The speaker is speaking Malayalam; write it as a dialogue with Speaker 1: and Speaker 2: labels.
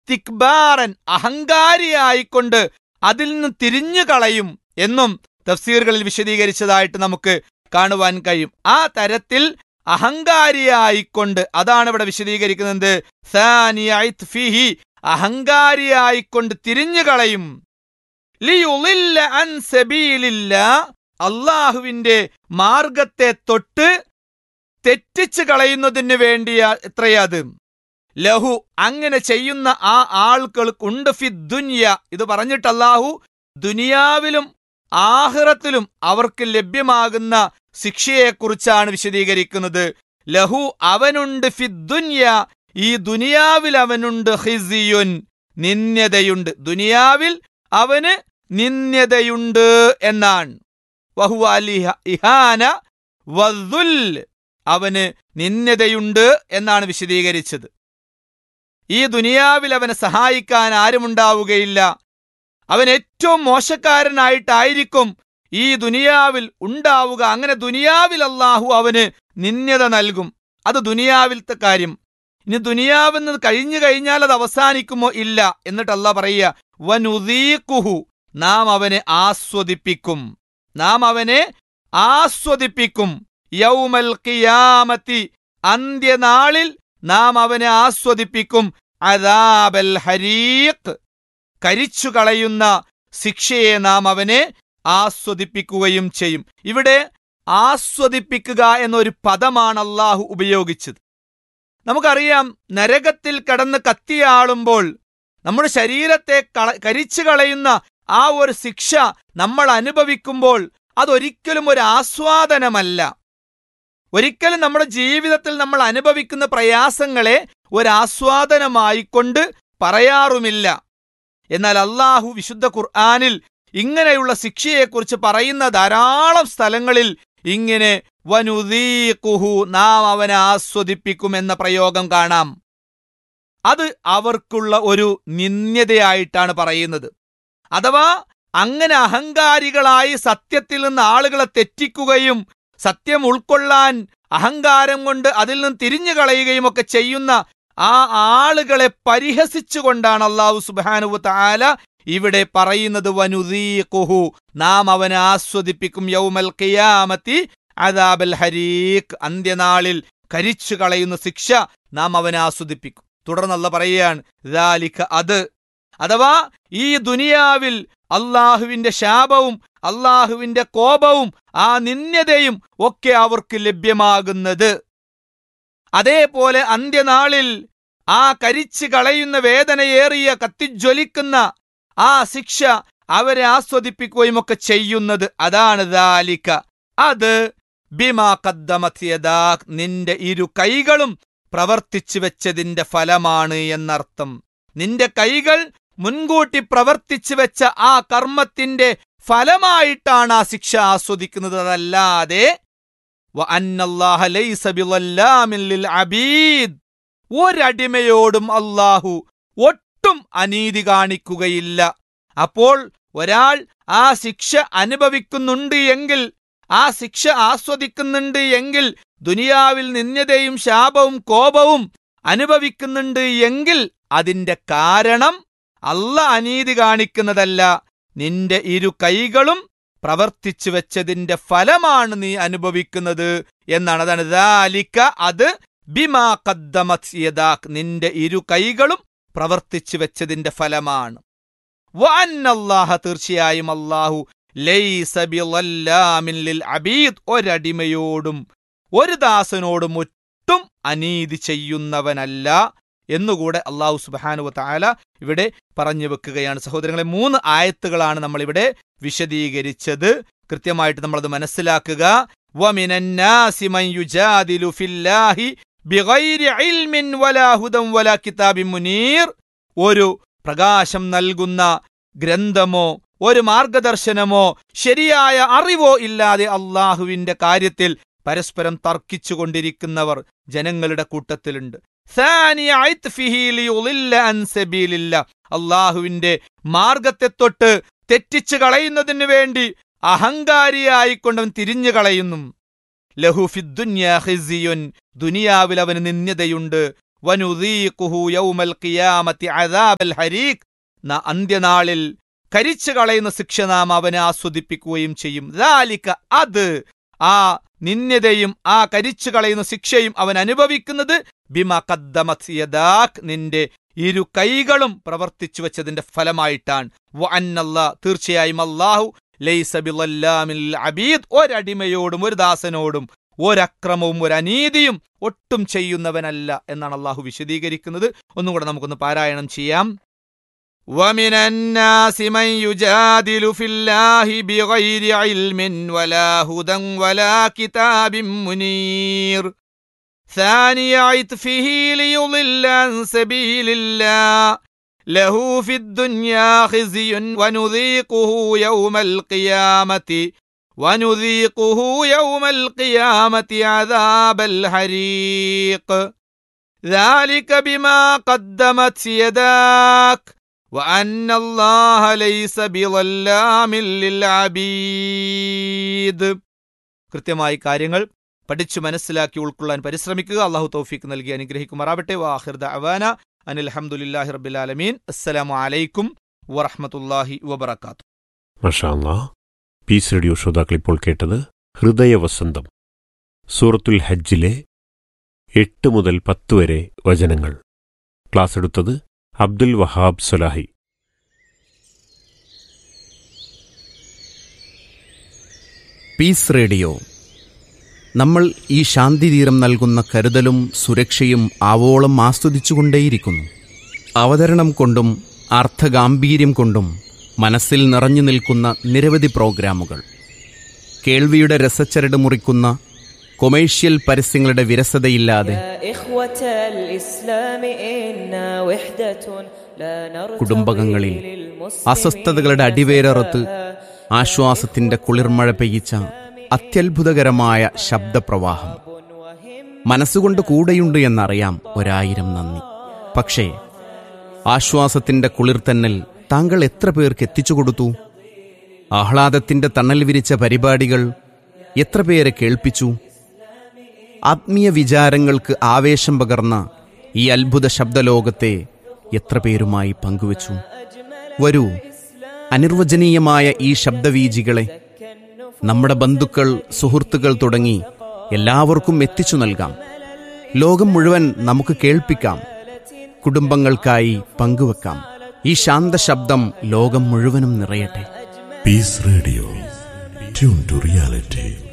Speaker 1: വസ്തിക്ബാറൻ അഹങ്കാരിയായിക്കൊണ്ട് അതിൽ നിന്ന് തിരിഞ്ഞു കളയും എന്നും തഫ്സീറുകളിൽ വിശദീകരിച്ചതായിട്ട് നമുക്ക് കാണുവാൻ കഴിയും. ആ തരത്തിൽ അഹങ്കാരിയായിക്കൊണ്ട്, അതാണ് ഇവിടെ വിശദീകരിക്കുന്നത്, സാനിയഅത് ഫീഹി അഹങ്കാരിയായിക്കൊണ്ട് തിരിഞ്ഞു കളയും. ലിയുളില്ല അൻ സബീലില്ലാ അല്ലാഹുവിന്റെ മാർഗത്തെ തൊട്ട് തെറ്റിച്ചു കളയുന്നതിന് വേണ്ടിയാ എത്രയത്. ലഹു അങ്ങനെ ചെയ്യുന്ന ആ ആൾക്കുണ്ട് ഫി ദുനിയ, ഇത് പറഞ്ഞിട്ട് അല്ലാഹു ദുനിയാവിലും ആഖിറത്തിലും അവർക്ക് ലഭ്യമാകുന്ന ശിക്ഷയെക്കുറിച്ചാണ് വിശദീകരിക്കുന്നത്. ലഹു അവനുണ്ട് ഫി ദുനിയ ഈ ദുനിയാവിൽ അവനുണ്ട് ഖിസിയുൻ നിന്ദ്യതയുണ്ട്, ദുനിയാവിൽ അവന് നിന്ദ്യതയുണ്ട് എന്നാണ്. വഹുവ അൽ ഇഹാന വദ്ദുൽ അവന് നിന്ദ്യതയുണ്ട് എന്നാണ് വിശദീകരിച്ചത്. ഈ ദുനിയാവിൽ അവനെ സഹായിക്കാൻ ആരുമുണ്ടാവുകയില്ല. അവൻ ഏറ്റവും മോശക്കാരനായിട്ടായിരിക്കും ഈ ദുനിയാവിൽ ഉണ്ടാവുക. അങ്ങനെ ദുനിയാവിൽ അല്ലാഹു അവന് നിന്ദ്യത നൽകും. അത് ദുനിയാവിലത്തെ കാര്യം. ഇനി ദുനിയാവെന്ന് കഴിഞ്ഞു കഴിഞ്ഞാൽ അത് അവസാനിക്കുമോ? ഇല്ല. എന്നിട്ട് അല്ലാഹ് പറയുക വനുദീഖുഹു നാം അവനെ ആസ്വദിപ്പിക്കും, നാം അവനെ ആസ്വദിപ്പിക്കും. യൗമൽ ഖിയാമത്തി അന്ത്യനാളിൽ നാം അവനെ ആസ്വദിപ്പിക്കും. അദാബൽ ഹരീഖ് കരിച്ചു കളയുന്ന ശിക്ഷയെ നാം അവനെ ആസ്വദിപ്പിക്കുകയും ചെയ്യും. ഇവിടെ ആസ്വദിപ്പിക്കുക എന്നൊരു പദമാണ് അല്ലാഹു ഉപയോഗിച്ചത്. നമുക്കറിയാം, നരകത്തിൽ കിടന്ന് കത്തിയാളുമ്പോൾ നമ്മുടെ ശരീരത്തെ കരിച്ചു കളയുന്ന ആ ഒരു ശിക്ഷ നമ്മൾ അനുഭവിക്കുമ്പോൾ അതൊരിക്കലും ഒരു ആസ്വാദനമല്ല. ഒരിക്കലും നമ്മുടെ ജീവിതത്തിൽ നമ്മൾ അനുഭവിക്കുന്ന പ്രയാസങ്ങളെ ഒരാസ്വാദനമായിക്കൊണ്ട് പറയാറുമില്ല. എന്നാൽ അല്ലാഹു വിശുദ്ധ ഖുർആനിൽ ഇങ്ങനെയുള്ള ശിക്ഷയെക്കുറിച്ച് പറയുന്ന ധാരാളം സ്ഥലങ്ങളിൽ ഇങ്ങനെ വനുദീഖുഹു നാം അവനെ ആസ്വദിപ്പിക്കും എന്ന പ്രയോഗം കാണാം. അത് അവർക്കുള്ള ഒരു നിന്ദ്യതയായിട്ടാണ് പറയുന്നത്. അഥവാ അങ്ങനെ അഹങ്കാരികളായി സത്യത്തിൽ നിന്ന് ആളുകളെ തെറ്റിക്കുകയും സത്യം ഉൾക്കൊള്ളാൻ അഹങ്കാരം കൊണ്ട് അതിൽ നിന്ന് തിരിഞ്ഞു കളയുകയും ഒക്കെ ചെയ്യുന്ന ആ ആളുകളെ പരിഹസിച്ചുകൊണ്ടാണ് അല്ലാഹു സുബ്ഹാനഹു വ തആല ഇവിടെ പറയുന്നത് വനുദീഖുഹു നാം അവനെ ആസ്വദിപ്പിക്കും യൗമൽ ഖിയാമത്തി അദാബൽ ഹരീഖ് അന്ത്യനാളിൽ കരിച്ചു കളയുന്ന ശിക്ഷ നാം അവനെ ആസ്വദിപ്പിക്കും. തുടർന്ന് അല്ലാഹ് പറയുകയാണ് ദാലിക അത്, അഥവാ ഈ ദുനിയാവിൽ അല്ലാഹുവിന്റെ ശാപവും അല്ലാഹുവിന്റെ കോപവും ആ നിന്ദ്യതയും ഒക്കെ അവർക്ക് ലഭ്യമാകുന്നത്. അതേപോലെ അന്ത്യനാളിൽ ആ കരിച്ചു കളയുന്ന വേദനയേറിയ കത്തിജ്വലിക്കുന്ന ആ ശിക്ഷ അവരെ ആസ്വദിപ്പിക്കുകയും ഒക്കെ ചെയ്യുന്നത് അതാണ് ദാലിക അത് ബിമാ ഖദ്ദമത് യദാക് നിന്റെ ഇരു കൈകളും പ്രവർത്തിച്ചു വെച്ചതിന്റെ ഫലമാണ് എന്നർത്ഥം. നിന്റെ കൈകൾ മുൻകൂട്ടി പ്രവർത്തിച്ചു വെച്ച ആ കർമ്മത്തിന്റെ ഫലമായിട്ടാണ് ആ ശിക്ഷ ആസ്വദിക്കുന്നത്. അതല്ലാതെ വഅന്നല്ലാഹ ലൈസ ബിളല്ലാമിൻ ലിൽ അബീദ് ഒരടിമയോടും അല്ലാഹു ഒട്ടും അനീതി കാണിക്കുകയില്ല. അപ്പോൾ ഒരാൾ ആ ശിക്ഷ അനുഭവിക്കുന്നുണ്ട് എങ്കിൽ, ആ ശിക്ഷ ആസ്വദിക്കുന്നുണ്ട് എങ്കിൽ, ദുനിയാവിൽ നിന്ദ്യതയും ശാപവും കോപവും അനുഭവിക്കുന്നുണ്ട് എങ്കിൽ അതിന്റെ കാരണം അല്ലാഹ് അനീതി കാണിക്കുന്നതല്ല, നിന്റെ ഇരു കൈകളും പ്രവർത്തിച്ചു വെച്ചതിന്റെ ഫലമാണ് നീ അനുഭവിക്കുന്നത് എന്നാണ്. അതാണ് ദാലിക അത് ബിമാ ഖദ്ദമത് യദാക് നിന്റെ ഇരു കൈകളും പ്രവർത്തിച്ചു വെച്ചതിന്റെ ഫലമാണ്. വഅന്നല്ലാഹ തീർച്ചയായും അല്ലാഹു ലൈസ ബിളല്ലാമിൻ ലിൽ അബീദ് ഒരടിമയോടും ഒരു ദാസനോടും ഒട്ടും അനീതി ചെയ്യുന്നവനല്ല എന്നുകൂടെ അല്ലാഹു സുബ്ഹാനഹു വ തആല ഇവിടെ പറഞ്ഞു വെക്കുകയാണ്. സഹോദരങ്ങളെ, 3 ആയത്തുകളാണ് നമ്മളിവിടെ വിശദീകരിച്ചത്. കൃത്യമായിട്ട് നമ്മളത് മനസ്സിലാക്കുക. വമിനന്നാസി മൻ യുജാദിലു ഫില്ലാഹി ബിഗൈരി ഇൽമിൻ വലാ ഹുദൻ വലാ കിതാബിൻ മുനീർ ഒരു പ്രകാശം നൽകുന്ന ഗ്രന്ഥമോ ഒരു മാർഗദർശനമോ ശരിയായ അറിവോ ഇല്ലാതെ അല്ലാഹുവിന്റെ കാര്യത്തിൽ പരസ്പരം തർക്കിച്ചുകൊണ്ടിരിക്കുന്നവർ ജനങ്ങളുടെ കൂട്ടത്തിലുണ്ട്. അല്ലാഹുവിന്റെ മാർഗത്തെ തൊട്ട് തെറ്റിച്ചു കളയുന്നതിന് വേണ്ടി അഹങ്കാരിയായിക്കൊണ്ടവൻ തിരിഞ്ഞു കളയുന്നു. ലഹു ഫിദ്ദുന്യാ ഖിസിയുൻ ദുനിയാവിൽ അവന് നിന്ദ്യതയുണ്ട്. വനുദീഖുഹു യൗമൽ ഖിയാമത്തി അദാബൽ ഹരീഖ്, അന്ത്യനാളിൽ കരിച്ചു കളയുന്ന ശിക്ഷ നാം അവനെ ആസ്വദിപ്പിക്കുകയും ചെയ്യും. ദാലിക, അത്, ആ നിന്യതയും ആ കരിച്ചു കളയുന്ന ശിക്ഷയും അവൻ അനുഭവിക്കുന്നത് ബിമാ ഖദ്ദമത് യദാക്, നിന്റെ ഇരു കൈകളും പ്രവർത്തിച്ചു വെച്ചതിന്റെ ഫലമായിട്ടാണ്. വഅന്നല്ലാഹ്, തീർച്ചയായും അല്ലാഹു ലൈസ ബിളല്ലാമിൽ അബീദ്, ഒരടിമയോടും ഒരു ദാസനോടും ഒരക്രമവും ഒരനീതിയും ഒട്ടും ചെയ്യുന്നവനല്ല എന്നാണ് അല്ലാഹു വിശദീകരിക്കുന്നത്. ഒന്നുകൂടെ നമുക്കൊന്ന് പാരായണം ചെയ്യാം. وَمِنَ النَّاسِ مَن يُجَادِلُ فِي اللَّهِ بِغَيْرِ عِلْمٍ وَلَا هُدًى وَلَا كِتَابٍ مُنِيرٍ ثَانِيَ عِطْفِهِ لِيُضِلَّ عَن سَبِيلِ اللَّهِ لَهُ فِي الدُّنْيَا خِزْيٌ وَنُذِيقُهُ يَوْمَ الْقِيَامَةِ عَذَابَ الْحَرِيقِ ذَلِكَ بِمَا قَدَّمَتْ يَدَاكَ وَأَنَّ اللَّهَ لَيْسَ بِظَلَّامٍ لِلْعَبِيدِ. കൃത്യമായി കാര്യങ്ങൾ പഠിച്ചു മനസ്സിലാക്കി ഉൾക്കൊള്ളാൻ പരിശ്രമിക്കുക. അല്ലാഹു തൗഫീഖ് നൽകി അനുഗ്രഹിക്കുമാറാവട്ടെ. വആഖിർ ദഅവാന അനിൽ ഹംദുലില്ലാഹി റബ്ബിൽ ആലമീൻ. അസ്സലാമു അലൈക്കും വറഹ്മത്തുള്ളാഹി വബറകാതുഹു.
Speaker 2: മാഷാ അല്ലാഹ്. പീസ് റേഡിയോ ശ്രോതാക്കൾ ഇപ്പോൾ കേട്ടത് ഹൃദയവസന്തം, സൂറത്തുൽ ഹജ്ജിലെ 8 മുതൽ 10 വരെ വചനങ്ങൾ. ക്ലാസ് എടുത്തത് അബ്ദുൽ വഹാബ് സലാഹി.
Speaker 3: പീസ് റേഡിയോ, നമ്മൾ ഈ ശാന്തിതീരം നൽകുന്ന കരുതലും സുരക്ഷയും ആവോളം ആസ്വദിച്ചുകൊണ്ടേയിരിക്കുന്നു. അവതരണം കൊണ്ടും അർത്ഥഗാംഭീര്യം കൊണ്ടും മനസ്സിൽ നിറഞ്ഞു നിൽക്കുന്ന നിരവധി പ്രോഗ്രാമുകൾ, കേൾവിയുടെ രസച്ചരട് മുറിക്കുന്ന കൊമേഴ്ഷ്യൽ പരസ്യങ്ങളുടെ വിരസതയില്ലാതെ കുടുംബകങ്ങളിൽ അസ്വസ്ഥതകളുടെ അടിവേരറുത്ത് ആശ്വാസത്തിന്റെ കുളിർമഴ പെയ്യിച്ച അത്യത്ഭുതകരമായ ശബ്ദപ്രവാഹം. മനസ്സുകൊണ്ട് കൂടെയുണ്ട് എന്നറിയാം, 1000 നന്ദി. പക്ഷേ ആശ്വാസത്തിന്റെ കുളിർത്തന്നൽ താങ്കൾ എത്ര പേർക്ക് എത്തിച്ചു കൊടുത്തു? ആഹ്ലാദത്തിന്റെ തണൽ വിരിച്ച പരിപാടികൾ എത്ര പേരെ കേൾപ്പിച്ചു? ആത്മീയ വിചാരങ്ങൾക്ക് ആവേശം പകർന്ന ഈ അത്ഭുത ശബ്ദലോകത്തെ എത്ര പേരുമായി പങ്കുവച്ചു? വരൂ, അനിർവചനീയമായ ഈ ശബ്ദവീജികളെ നമ്മുടെ ബന്ധുക്കൾ, സുഹൃത്തുക്കൾ തുടങ്ങി എല്ലാവർക്കും എത്തിച്ചു നൽകാം. ലോകം മുഴുവൻ നമുക്ക് കേൾപ്പിക്കാം, കുടുംബങ്ങൾക്കായി പങ്കുവെക്കാം. ഈ ശാന്ത ശബ്ദം ലോകം മുഴുവനും നിറയട്ടെ.
Speaker 4: Piece radio, tune to reality.